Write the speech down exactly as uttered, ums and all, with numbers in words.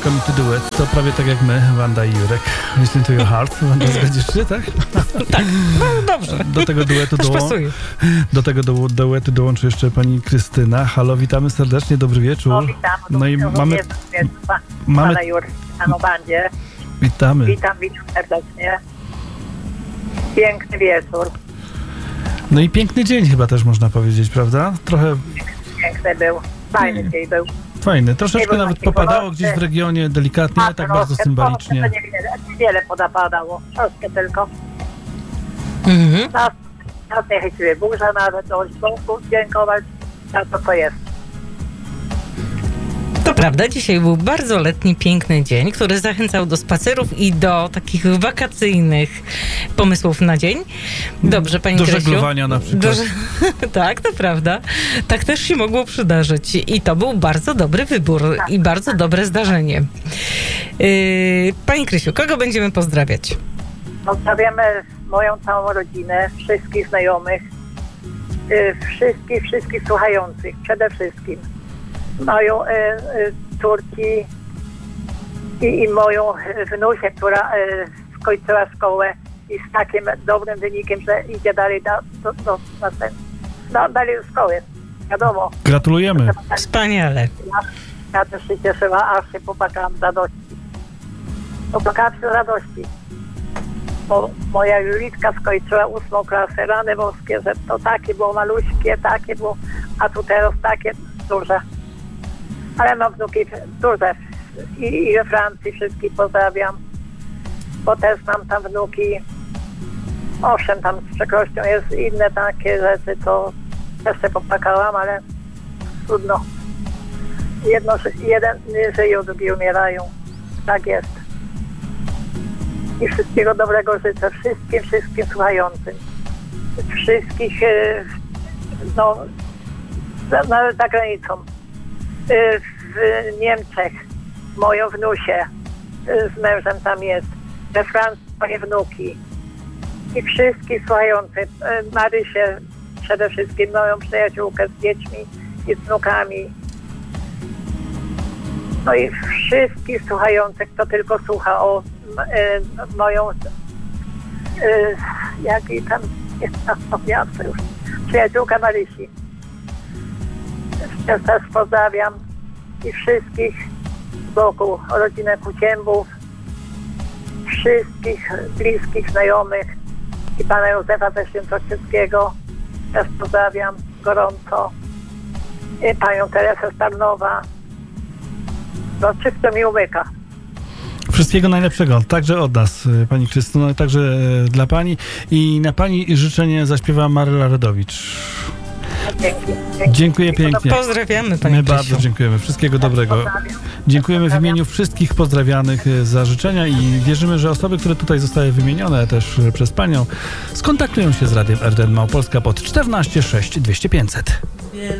znakomity duet. To prawie tak jak my, Wanda i Jurek. Listen to your heart. Wanda, zgodzisz się, tak? Tak, no dobrze. Do tego duetu, Też dołą- pasuje. do tego du- duetu dołączy jeszcze pani Krystyna. Halo, witamy serdecznie, dobry wieczór. No, witam. No i Również mamy, witam pa, mamy- pana Jurka na bandzie. witamy. Witam, witam serdecznie. Piękny wieczór. No i piękny dzień chyba też można powiedzieć, prawda? Trochę Piękny był. Fajny dzień był. fajny. Troszeczkę Nie było nawet takiego popadało gorący. gdzieś w regionie, delikatnie, ale tak bardzo troszkę, symbolicznie. troszkę, to niewiele, niewiele podapadało. Troszkę tylko. Mhm. Nas, nas nie chyciły burza nawet, dość Bogu dziękować za to, co jest. To prawda, dzisiaj był bardzo letni, piękny dzień, który zachęcał do spacerów i do takich wakacyjnych pomysłów na dzień. Dobrze, pani Do Krysiu. żeglowania na przykład. Do, tak, to prawda. Tak też się mogło przydarzyć. I to był bardzo dobry wybór i bardzo dobre zdarzenie. Yy, pani Krysiu, kogo będziemy pozdrawiać? Pozdrawiamy moją całą rodzinę, wszystkich znajomych, y, wszystkich, wszystkich słuchających, przede wszystkim. Moją y, y, córki i, i moją y, wnusię, która y, skończyła szkołę i z takim dobrym wynikiem, że idzie dalej do, do, do, na ten, no, dalej do szkoły. Wiadomo. Gratulujemy. Wspaniale. Ja, ja też się cieszyła, aż się popłakałam z radości. Popłakałam się z radości. Bo moja Julitka skończyła ósmą klasę, rany boskie, że to takie było maluśkie, takie było, a tu teraz takie duże. Ale mam wnuki duże i, i we Francji wszystkich pozdrawiam, bo też mam tam wnuki. Owszem, tam z przykrością jest inne takie rzeczy, to też się popłakałam, ale trudno. Jedno, jeden nie żyją, drugi umierają. Tak jest. I wszystkiego dobrego życzę wszystkim, wszystkim słuchającym. Wszystkich, e, no, za, nawet za granicą. E, w Niemczech moją wnusię e, z mężem tam jest. We Francji moje wnuki. I wszystkich słuchających. E, Marysię przede wszystkim, moją przyjaciółkę z dziećmi i z wnukami. No i wszystkich słuchających, kto tylko słucha o e, moją, e, jak i tam jest zapomniałam już, przyjaciółkę Marysi. Też, też pozdrawiam i wszystkich wokół, rodzinę Kuciębów, wszystkich bliskich, znajomych i pana Józefa ze Świętokrzyskiego. Też pozdrawiam gorąco. I panią Teresę Starnowa. No, wszystko mi umyka. Wszystkiego najlepszego, także od nas, pani Krystyno, także dla pani. I na pani życzenie zaśpiewa Maryla Rodowicz. Dzięki. Dzięki. Dziękuję pięknie. Pozdrawiamy pani My Krysiu. bardzo dziękujemy. Wszystkiego dobrego. Dziękujemy w imieniu wszystkich pozdrawianych za życzenia i wierzymy, że osoby, które tutaj zostały wymienione też przez panią, skontaktują się z Radiem R D N Małopolska pod czternaście sześć dwieście pięćset.